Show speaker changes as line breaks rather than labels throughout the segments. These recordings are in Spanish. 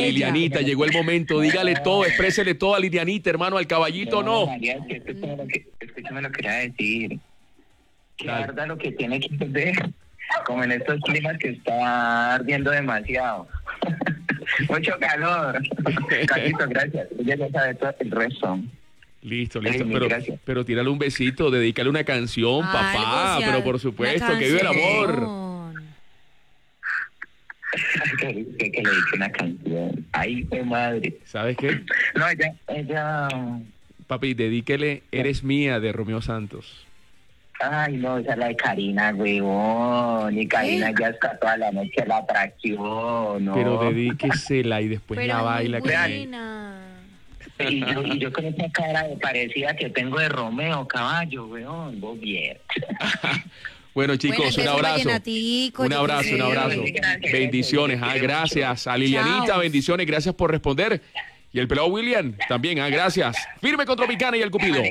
Lilianita, llegó el momento, dígale todo, exprésele todo a Lilianita, hermano, al caballito no.
María, es que escúchame lo que quería decir. Que
Dale.
arda lo que tiene que arder, como en estos climas que está ardiendo demasiado. Mucho calor. Carlito, gracias. Ella ya sabe todo el resto.
Listo,
Gracias.
pero tírale un besito, dedícale una canción, papá,
Algo,
pero por supuesto, que vive el amor.
Que le dice una canción. Ay, qué madre.
¿Sabes qué?
No, ella...
Papi, dedíquele Eres Mía de Romeo Santos.
Ay, no, esa es la de Karina, weón. Y Karina ya está toda la noche la atracción, ¿no?
Pero dedíquesela y después
Pero
la
es muy
baila con él.
buena.
Y yo con esa cara de parecida que tengo de Romeo, caballo, weón. Vos bien.
Bueno, chicos,
Bueno,
un
entonces,
abrazo.
vallenatico,
Un
yo
abrazo,
qué
un
sé.
abrazo.
Gracias.
Bendiciones, gracias a Lilianita,
Chao.
bendiciones, gracias por responder. Y el pelado William, también, gracias. Firme con Tropicana y el Cupido.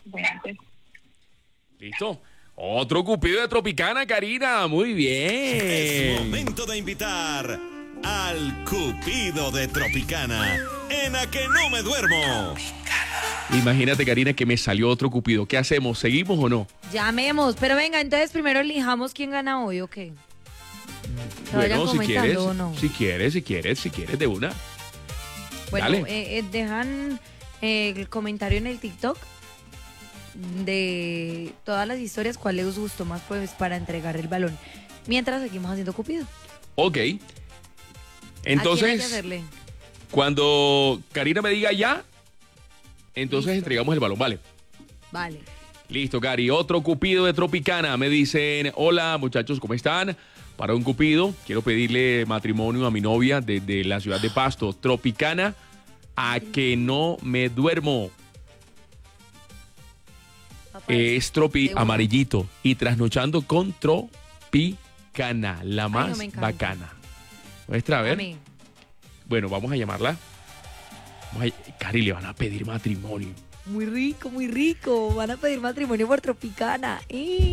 ¿Listo? Otro Cupido de Tropicana, Karina, muy
Es
bien.
momento de invitar al Cupido de Tropicana en A Que No Me Duermo.
Imagínate, Karina, que me salió otro Cupido. ¿Qué hacemos? ¿Seguimos o no?
Llamemos, pero venga, entonces primero elijamos quién gana hoy, ¿o qué? Que vayan
Bueno, si quieres,
comentando, ¿o no?
si quieres, de una.
Bueno,
Dale.
dejan el comentario en el TikTok de todas las historias, cuál les gustó más pues para entregar el balón. Mientras seguimos haciendo Cupido.
Ok.
¿A quién hay que
Entonces,
hacerle?
cuando Karina me diga ya, entonces entregamos el balón, ¿vale?
Vale.
Listo, Cari. Otro Cupido de Tropicana. Me dicen, hola muchachos, ¿cómo están? Para un Cupido, quiero pedirle matrimonio a mi novia desde la ciudad de Pasto. Tropicana, A Que No Me Duermo.
Papá,
Es Tropi
de una.
amarillito y trasnochando con Tropicana, la
no,
más
me encanta.
bacana. Muestra, a ver.
Amén.
Bueno, vamos a llamarla. Cari, le van a pedir matrimonio.
Muy rico. Van a pedir matrimonio por Tropicana.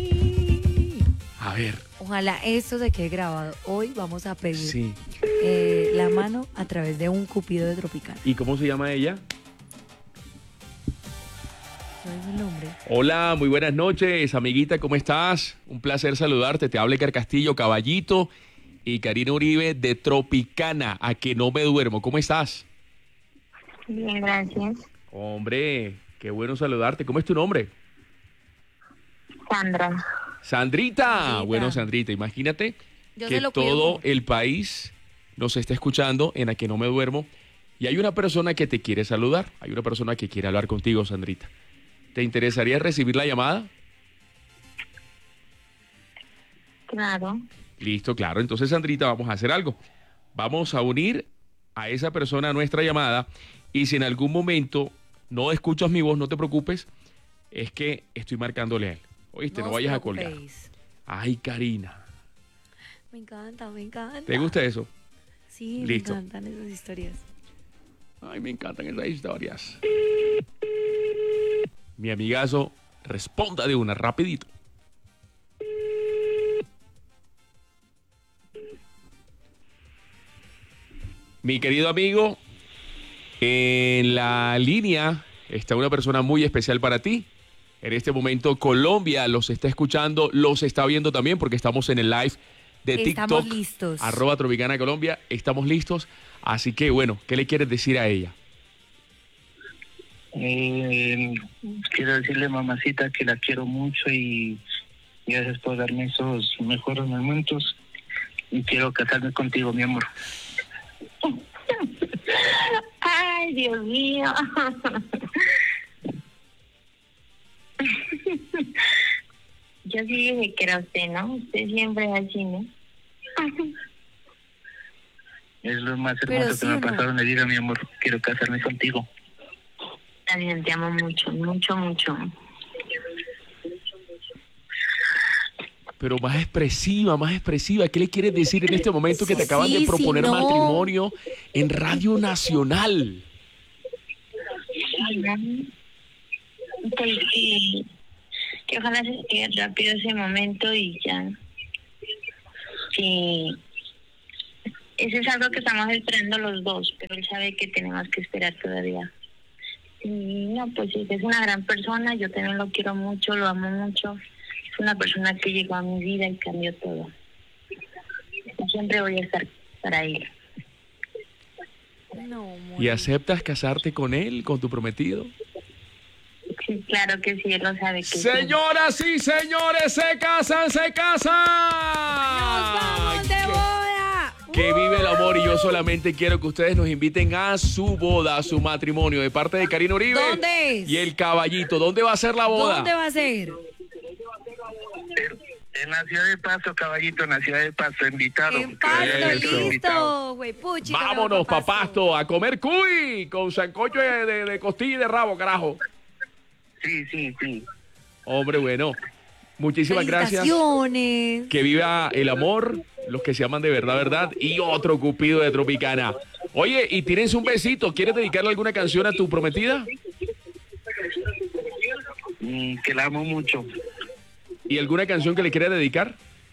A ver,
Ojalá esto se quede grabado. Hoy vamos a pedir
sí.
la mano a través de un Cupido de Tropicana.
¿Y cómo se llama ella?
¿No es el nombre?
Hola, muy buenas noches, amiguita, ¿cómo estás? Un placer saludarte. Te habla Edgar Castillo, Caballito y Karina Uribe de Tropicana, A Que No Me Duermo. ¿Cómo estás?
Bien, gracias.
Hombre, qué bueno saludarte. ¿Cómo es tu nombre?
Sandra.
Sandrita.
Sandrita.
Bueno, Sandrita, imagínate
Yo
que
se lo cuido
todo
mucho.
el país nos está escuchando en A Que No Me Duermo y hay una persona que te quiere saludar. Hay una persona que quiere hablar contigo, Sandrita. ¿Te interesaría recibir la llamada?
Claro.
Listo, claro. Entonces, Sandrita, vamos a hacer algo. Vamos a unir a esa persona a nuestra llamada y si en algún momento no escuchas mi voz, no te preocupes, es que estoy marcándole a él. Oíste, no
os
vayas a colgar.
preocupéis.
Ay, Karina.
Me encanta.
¿Te gusta eso?
Sí,
Listo.
me encantan esas historias.
Ay, me encantan esas historias. Mi amigazo, responda de una, rapidito. Mi querido amigo, en la línea está una persona muy especial para ti. En este momento Colombia los está escuchando, los está viendo también porque estamos en el live de
Estamos
TikTok.
listos.
@Tropicana Colombia. Estamos listos. Así que bueno, ¿qué le quieres decir a ella?
Quiero decirle, mamacita, que la quiero mucho y gracias por darme esos mejores momentos. Y quiero casarme contigo, mi amor.
Ay, Dios mío. Yo sí dije que era usted, ¿no? Usted siempre es así, ¿no?
Es lo más
Pero
hermoso
sí
que me
o
ha
no.
pasado en la vida, mi amor. Quiero casarme contigo.
También te amo mucho, mucho, mucho.
Pero más expresiva, más expresiva. ¿Qué le quieres decir en este momento que te acaban
Sí,
de
sí,
proponer
no.
matrimonio en Radio Nacional?
Pues sí, que ojalá se llegue rápido ese momento y ya. Sí, eso es algo que estamos esperando los dos, pero él sabe que tenemos que esperar todavía. Y no, pues sí, es una gran persona, yo también lo quiero mucho, lo amo mucho. Es una persona que llegó a mi vida y cambió todo. Siempre voy a estar para él.
No,
¿Y aceptas casarte con él, con tu prometido?
Sí, claro que sí, él lo sabe que sí.
Señoras y señores, se casan, se casan.
¡Nos vamos de boda!
Que vive el amor y yo solamente quiero que ustedes nos inviten a su boda, a su matrimonio, de parte de Karina Uribe.
¿Dónde es?
Y el caballito. ¿Dónde va a ser la boda?
¿Dónde va a ser?
En la ciudad de Pasto, caballito, en la ciudad de Pasto, invitado.
En Pasto,
Eso.
listo, güey, puchi.
Vámonos, papasto, a comer cuy con sancocho de costilla y de rabo, carajo.
Sí, sí, sí.
Hombre, bueno. Muchísimas gracias.
Felicitaciones.
Que viva el amor, los que se aman de verdad, verdad, y otro cupido de Tropicana. Oye, y tienes un besito, ¿quieres dedicarle alguna canción a tu prometida?
Que la amo mucho.
¿Y alguna canción que le quieras dedicar?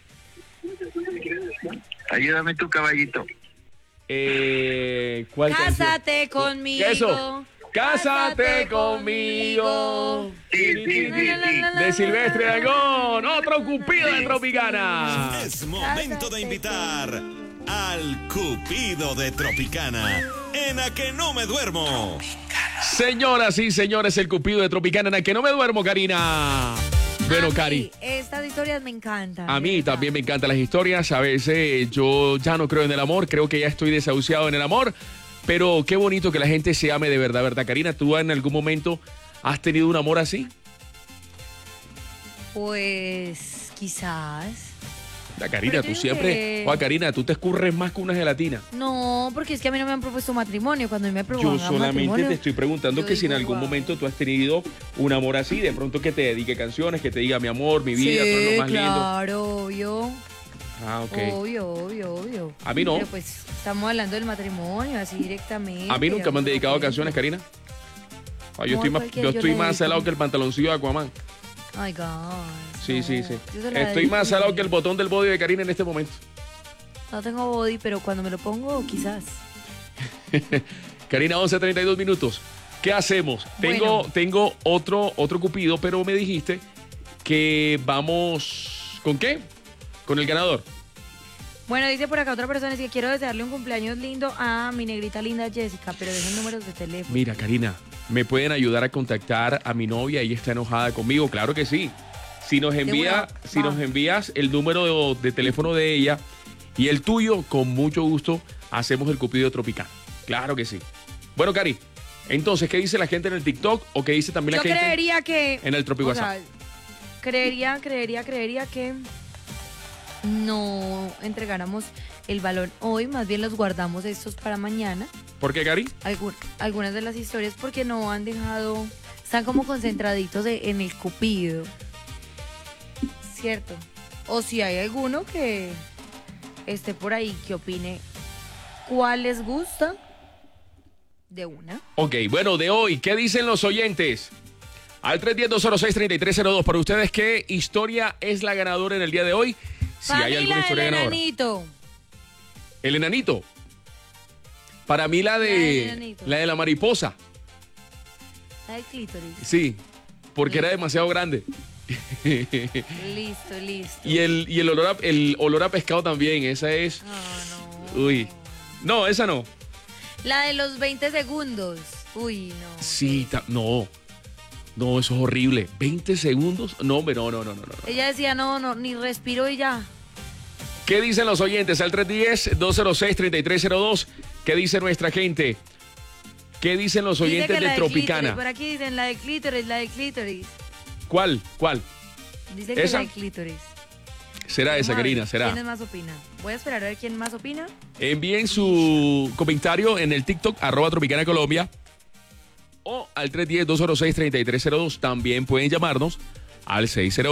Ayúdame tu caballito.
¿Cuál
Cásate
canción?
conmigo.
Eso. Cásate conmigo.
Sí, sí, sí, sí.
De Silvestre Dangond, otro cupido de Tropicana.
Es momento de invitar al Cupido de Tropicana en A Que No Me Duermo.
Señoras y señores, el cupido de Tropicana, en el que no me duermo, Karina. Bueno, Cari,
Estas historias me encantan.
a mí
de verdad.
también me encantan las historias. A veces yo ya no creo en el amor, creo que ya estoy desahuciado en el amor. Pero qué bonito que la gente se ame de verdad, ¿verdad? Karina, ¿tú en algún momento has tenido un amor así?
Pues quizás.
La Karina,
Pero
tú
yo digo
siempre...
que-
Oye, Karina, tú te escurres más que una gelatina.
No, porque es que a mí no me han propuesto matrimonio. Cuando a mí me
Yo
propongan
solamente
matrimonio,
te estoy preguntando
yo
que si en
digo,
algún
wow.
momento tú has tenido un amor así, de pronto que te dedique canciones, que te diga mi amor, mi vida, tú eres
Sí,
lo más lindo.
claro, obvio.
Ah, ok.
Obvio.
A mí no.
Pero pues estamos hablando del matrimonio, así directamente.
A mí nunca me han dedicado canciones, Karina. Ay, yo
Amor,
estoy más,
cualquiera,
yo
yo
estoy
le
más
dedico.
salado que el pantaloncillo de Aquaman.
Ay, God.
Sí,
no.
sí.
Yo se la
Estoy
dedico
más
a
salado
mi-
que el botón del body de Karina en este momento.
No tengo body, pero cuando me lo pongo, quizás.
Karina, 11:32 minutos. ¿Qué hacemos?
Bueno.
Tengo otro cupido, pero me dijiste que vamos... ¿Con qué? Con el ganador.
Bueno, dice por acá otra persona, es que quiero desearle un cumpleaños lindo a mi negrita linda Jessica, pero dejen números de teléfono.
Mira, Karina, ¿me pueden ayudar a contactar a mi novia? Ella está enojada conmigo. Claro que sí. Si nos envías el número de teléfono de ella y el tuyo, con mucho gusto hacemos el cupido tropical. Claro que sí. Bueno, Cari, entonces, ¿qué dice la gente en el TikTok o qué dice también la
Yo
gente
creería que...
en el Tropi
o
WhatsApp?
sea, creería que no entregáramos el balón hoy, más bien los guardamos estos para mañana.
¿Por qué, Cari?
Algunas de las historias porque no han dejado, están como concentraditos en el cupido, ¿cierto? O si hay alguno que esté por ahí que opine cuál les gusta de una.
Ok, bueno, de hoy, ¿qué dicen los oyentes? Al 310-206-3302, para ustedes, ¿qué historia es la ganadora en el día de hoy? Si hay
Para mí,
alguna
la
historia
del
ganadora.
enanito.
El enanito. Para mí
La del enanito.
la de la mariposa.
La del clítoris.
Sí, porque era demasiado grande.
Listo.
Y el olor a pescado también, esa es...
No.
Uy. No, esa no.
La de los 20 segundos. Uy, no.
Sí, no. No, eso es horrible. 20 segundos. No, hombre, no.
Ella decía, no, ni respiro y ya.
¿Qué dicen los oyentes? Al 310-206-3302. ¿Qué dice nuestra gente? ¿Qué dicen los
Dice
oyentes
que la
de
del
Tropicana?
clítoris, por aquí dicen la de clítoris.
¿Cuál?
Dice que
¿Esa?
la de clítoris.
Será esa,
Vamos a ver
Karina, será.
¿Quién más opina? Voy a esperar a ver quién más opina.
Envíen su comentario en el TikTok, @Tropicana Colombia, o al 310-206-3302. También pueden llamarnos al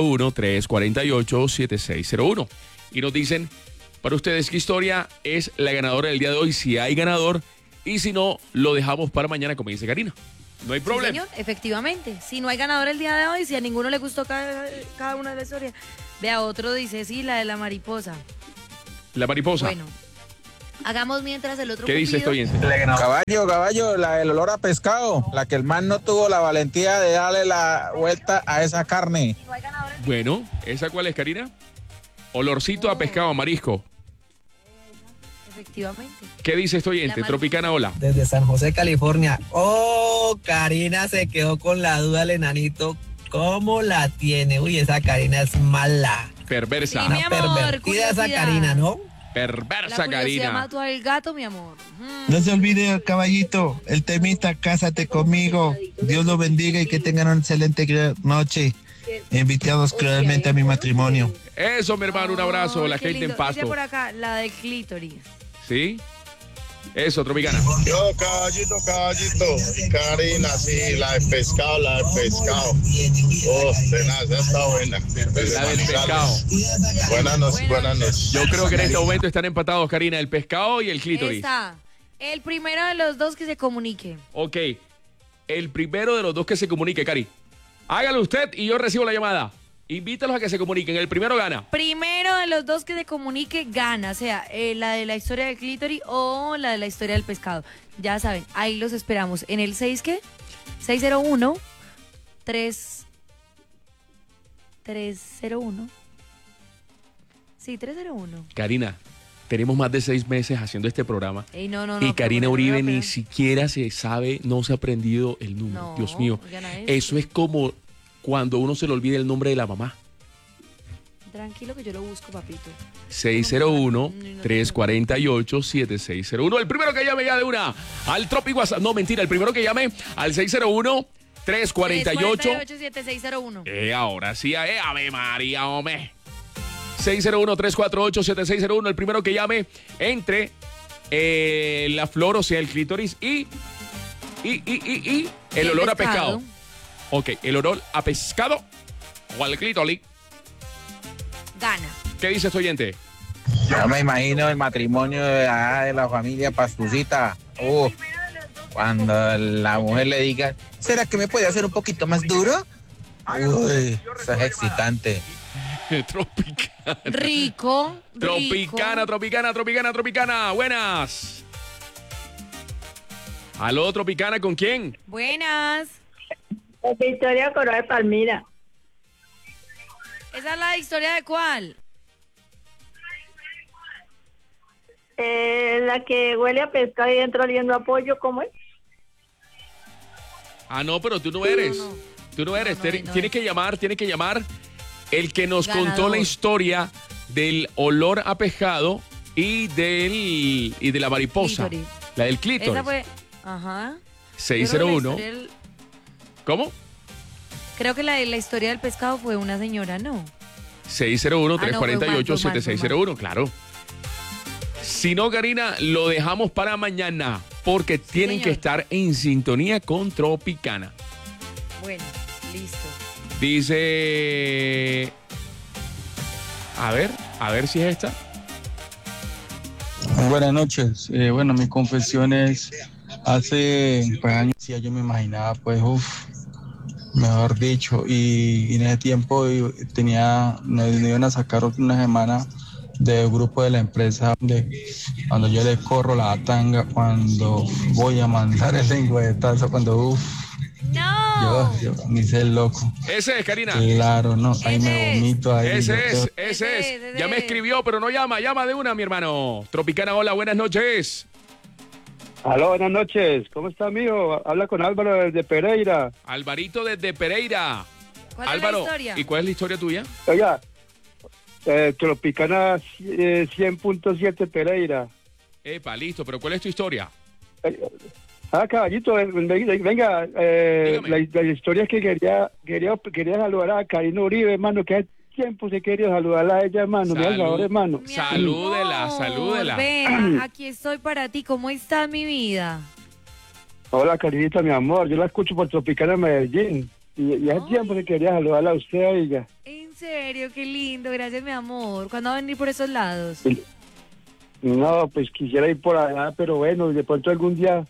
601-348-7601. Y nos dicen, para ustedes, ¿qué historia es la ganadora del día de hoy? Si hay ganador, y si no, lo dejamos para mañana, como dice Karina. No hay
Sí,
problema.
señor, efectivamente. Si no hay ganador el día de hoy, si a ninguno le gustó cada una de las historias. Vea, otro dice, sí, la de la mariposa.
La mariposa.
Bueno, Hagamos mientras el otro
¿Qué dice este
cupido.
oyente?
Caballo, la del olor a pescado, la que el man no tuvo la valentía de darle la vuelta a esa carne.
Bueno, ¿esa cuál es, Karina? Olorcito a pescado, a marisco.
Efectivamente.
¿Qué dice este oyente?
La
Tropicana, hola.
Desde San José, California. Oh, Karina se quedó con la duda el enanito. ¿Cómo la tiene? Uy, esa Karina es mala.
Perversa.
Sí, mi
Una
amor,
pervertida esa
curiosidad.
Karina, ¿no?
La
Perversa,
curiosidad
Karina.
mató al gato, mi amor.
No se olvide, caballito, el temita Cásate conmigo. Dios lo bendiga y que tengan una excelente noche. Invitados cruelmente a mi matrimonio.
Eso, mi hermano, un abrazo.
Ay,
La
qué
gente en
lindo. Dice
Pasto.
por acá, la del clítoris.
¿Sí? Eso, Tropicana.
Yo, caballito, Karina, sí, la de pescado. Oh, tenaz, esa está buena.
La del pescado.
Buenas noches.
Yo creo que en este momento están empatados, Karina, el pescado y el clítoris.
Está. El primero de los dos que se comunique.
Ok. El primero de los dos que se comunique, Cari. Hágalo usted y yo recibo la llamada. Invítalos a que se comuniquen. El primero gana.
Primero de los dos que se comunique gana, sea la de la historia del clítoris o la de la historia del pescado. Ya saben, ahí los esperamos. En el 6, ¿qué? 601 301. Sí, 301.
Karina, tenemos más de 6 meses haciendo este programa.
Ey, no,
Y Karina
pero
Uribe
no,
ni
pero-
siquiera se sabe, no se ha aprendido el número.
No,
Dios mío.
oigan a
Eso es como cuando uno se le olvida el nombre de la mamá.
Tranquilo que yo lo busco, papito.
601-348-7601. El primero que llame ya de una al Tropic WhatsApp. No, mentira, el primero que llame al 601-348.
7601.
Ahora sí, Ave María, hombre. 601-348-7601. El primero que llame entre la flor, o sea, el clítoris y el olor a pescado. Ok, el olor a pescado o al clítoris.
Gana.
¿Qué dice este oyente?
Yo me imagino el matrimonio de la familia Pastucita. Cuando la mujer le diga, ¿será que me puede hacer un poquito más duro? Uy, eso es excitante.
Tropicana.
Rico.
Tropicana. Buenas. Aló, Tropicana, ¿con quién?
Buenas.
Victoria Coroa de Palmira.
¿Esa es la historia de cuál?
La que huele a pescado y entra oliendo a pollo, ¿cómo es?
Ah, no, pero tú no eres.
no.
Tú no eres.
no,
Tienes que llamar el que nos contó
Ganador.
la historia del olor a pescado y de la mariposa.
Clítoris.
La del clítoris.
Esa fue. Ajá.
601.
Creo que la de la historia del pescado fue una señora, ¿no?
601-348-7601, claro. Si no, Karina, lo dejamos para mañana porque tienen
señor.
que estar en sintonía con Tropicana.
Bueno, listo.
Dice... A ver si es esta.
Buenas noches. Bueno, mi confesión es, hace años ya yo me imaginaba, pues, mejor dicho, y en ese tiempo nos iban a sacar una semana del grupo de la empresa, cuando yo le corro la tanga, cuando voy a mandar el lengüetazo, cuando
¡No!
yo me hice el loco.
Ese es, Karina.
Claro, no, ahí
Ese
me
es.
vomito ahí.
Ese es.
Ese
Ya me
es.
escribió, pero no llama de una, mi hermano. Tropicana, hola, buenas noches.
Aló, buenas noches. ¿Cómo está, amigo? Habla con Álvaro desde Pereira.
Alvarito desde Pereira.
¿Cuál
Álvaro,
es la historia?
¿y cuál es la historia tuya?
Oiga, Tropicana 100.7 Pereira.
Epa, listo, pero ¿cuál es tu historia?
Caballito, venga, la historia es que quería saludar a Karina Uribe, hermano, que hace tiempo se quería saludarla a ella, hermano. Me hace favor, hermano.
Mi
Salúdela,
amor,
salúdela.
Ven, aquí estoy para ti. ¿Cómo está mi vida?
Hola, Karinita, mi amor. Yo la escucho por Tropicana Medellín. Y hace tiempo que quería saludarla a usted, oiga.
En serio, qué lindo. Gracias, mi amor. ¿Cuándo va a venir por esos lados?
No, pues quisiera ir por allá, pero bueno, de pronto algún día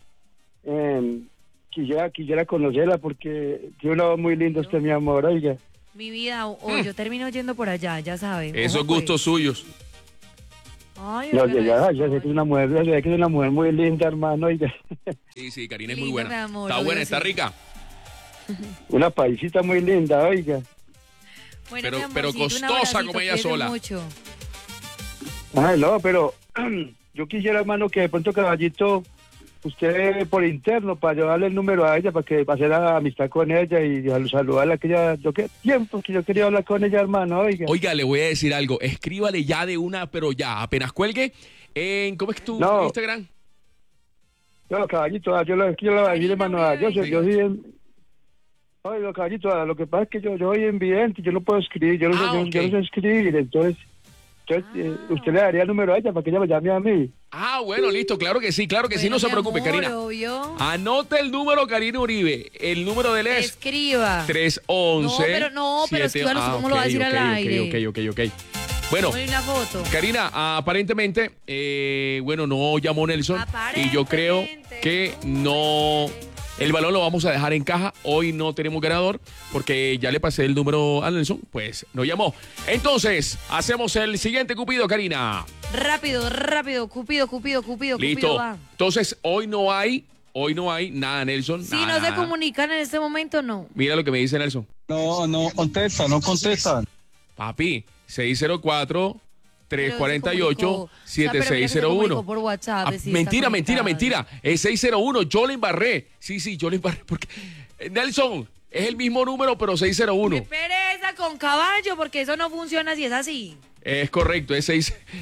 quisiera conocerla porque tiene una voz muy linda usted, mi amor, oiga.
Mi vida, o yo termino yendo por allá, ya saben.
Esos
Ojo, pues.
gustos suyos.
Ay,
Ya,
oiga,
ya sé que es una mujer, ya sé que es una mujer muy linda, hermano, oiga.
Sí, sí, Karina es
Linda,
muy buena.
mi amor,
Está
obvio,
buena, está
sí.
rica.
Una paisita muy linda, oiga.
Bueno,
Pero-
mi
pero
amorcito, un
costosa
abracito,
como ella
cuídese
sola.
mucho.
Ay, no, pero yo quisiera, hermano, que de pronto, caballito, usted por interno, para llevarle el número a ella, para hacer la amistad con ella y saludarla, que ella, yo qué tiempo que yo quería hablar con ella, hermano, oiga.
Oiga, le voy a decir algo. Escríbale ya de una, pero ya, apenas cuelgue. ¿Cómo es tu
No.
Instagram?
No, caballito, yo lo voy a decir, hermano, yo
Sí.
soy en... Oiga, caballito, lo que pasa es que yo soy invidente, yo no puedo escribir, yo no,
Ah,
yo no sé escribir, entonces usted le daría el número a ella para que ella me llame a mí.
Ah, bueno, listo, claro que sí, no se
mi
preocupe,
amor,
Karina.
obvio.
Anote el número, Karina Uribe. El número de él es
Escriba.
311.
No, pero escríbalo, ¿cómo lo va a decir al aire?
Ok. Bueno,
Ponle una foto.
Karina, aparentemente, bueno, no llamó Nelson y yo creo que no. El balón lo vamos a dejar en caja. Hoy no tenemos ganador porque ya le pasé el número a Nelson, pues no llamó. Entonces, hacemos el siguiente Cupido, Karina.
Rápido, Cupido,
Listo.
va.
Entonces, hoy no hay nada, Nelson.
Si
nada,
no se
nada.
comunican en este momento, no.
Mira lo que me dice Nelson.
No contestan.
Papi, 604
Pero
348
mira que se
7601.
comunicó por WhatsApp.
Ah,
de si está
mentira.
conectado.
Es 601. Yo le embarré. Sí, yo le embarré. Porque Nelson, es el mismo número, pero 601.
¡Qué pereza con caballo! Porque eso no funciona si es así.
Es correcto, es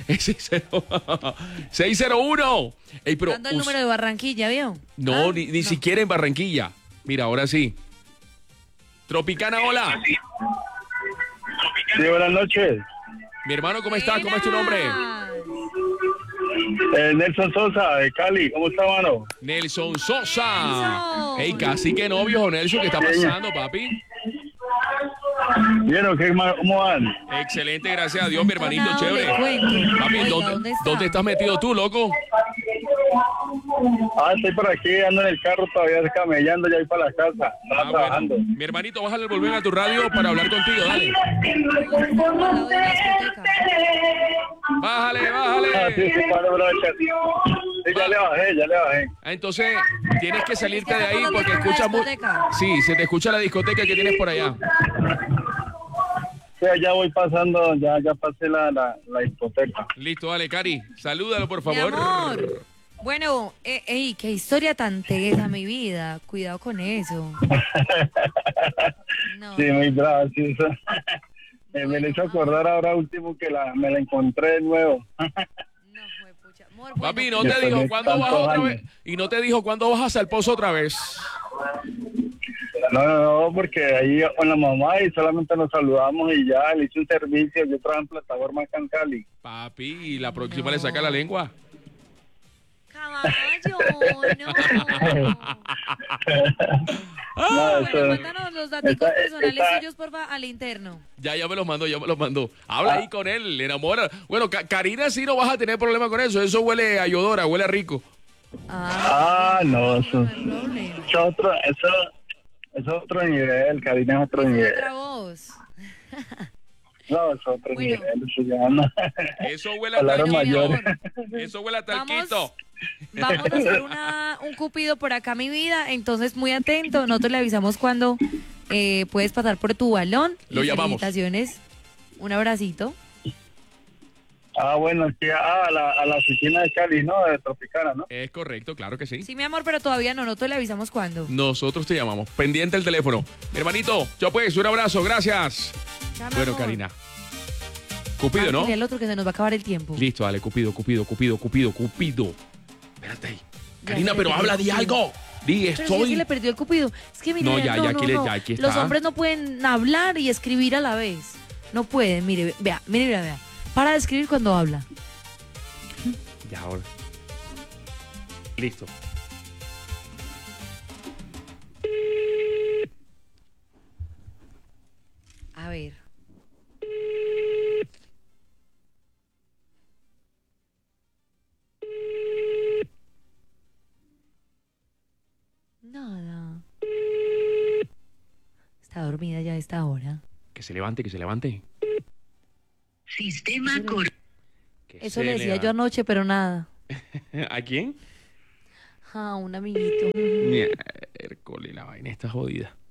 601. Ey, pero
Dando el número de Barranquilla, ¿vio?
no,
Ah,
ni siquiera en Barranquilla. Mira, ahora sí. Tropicana, hola.
Sí, buenas noches.
Mi hermano, ¿cómo estás? ¿Cómo es tu nombre?
Nelson Sosa, de Cali. ¿Cómo está, mano?
Nelson Sosa.
Nelson.
Ey, casi que novio, Nelson, ¿qué está pasando, papi?
¿Vieron cómo van?
Excelente, gracias a Dios, mi hermanito,
No,
chévere.
le cuento.
Papi,
Oiga,
¿dónde
está?
estás metido tú, loco?
Estoy por aquí, ando en el carro todavía camellando, ya voy para la casa. Estaba trabajando.
Bueno. Mi hermanito, bájale el volumen a tu radio para hablar contigo, dale.
Al lado de la discoteca.
Bájale.
Sí, para brochas. Sí, ya le bajé.
Entonces, tienes que salirte de ahí
¿Estás
porque
hablando de
escuchas
la
muy...
discoteca?
Sí, se te escucha la discoteca que tienes por allá.
Sí, ya voy pasando, ya pasé la discoteca.
Listo, dale, Cari. Salúdalo, por
Mi
favor.
amor. Bueno, ey, qué historia tan tesa, mi vida. Cuidado con eso. No.
Sí, muy bravo, sí, eso. Me le hizo acordar ahora último que me la encontré de nuevo.
No, juepucha. Amor, bueno,
Papi, no
Después
te dijo
de
cuándo vas
tantos
otra
años.
vez. Y no te dijo cuándo vas al pozo otra vez.
No, porque ahí con la mamá y solamente nos saludamos y ya le hice un servicio. Yo trabajo en plataforma acá en Cali.
Papi, y la próxima
No.
le saca la lengua.
caballo, no.
No,
Bueno,
eso-
mándanos los datos personales suyos, porfa, al interno.
Ya me los mandó. Habla ahí con él, le enamora. Bueno, Karina sí no vas a tener problema con eso. Eso huele a Yodora, huele a rico.
No, eso,
no hay problema.
eso es otro nivel, Karina, es otro nivel.
Otra voz.
No, es otro
Bueno.
nivel, eso ya no.
Eso huele a
Palabras
talquito.
mayores.
Eso huele a
Vamos.
talquito.
Vamos a hacer un cupido por acá, mi vida. Entonces, muy atento. Nosotros le avisamos cuando puedes pasar por tu balón.
Lo
Y
llamamos.
felicitaciones. Un abracito.
Bueno, aquí a la oficina de Cali, ¿no? De Tropicana, ¿no?
Es correcto, claro que sí.
Sí, mi amor, pero todavía no. Nosotros le avisamos cuando.
Nosotros te llamamos. Pendiente el teléfono. Mi hermanito, yo pues, un abrazo, gracias.
Chao, mi
Bueno,
amor.
Karina. Cupido, ¿no?
Dile al otro que se nos va a acabar el tiempo.
Listo, dale, Cupido. Espérate ahí. Karina,
se le
pero
perdió
habla,
el
di
cupido.
algo. Di,
Pero si
estoy.
se le perdió el cupido. Es que mire,
No,
vea,
ya, aquí está.
Los hombres no pueden hablar y escribir a la vez. No pueden, mire, vea. Para de escribir cuando habla.
Ya, ahora. Listo.
A ver. Nada. Está dormida ya a esta hora.
Que se levante.
Sistema
Eso
se
le decía
le
yo anoche, pero nada.
va? ¿A quién?
A un amiguito.
Miércoles, la vaina está jodida.